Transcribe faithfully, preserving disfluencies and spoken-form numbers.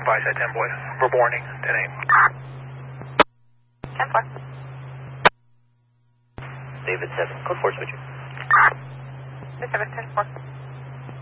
advise that ten boy for warning, ten eight. ten four. David seven, code four switcher. David seven, ten four.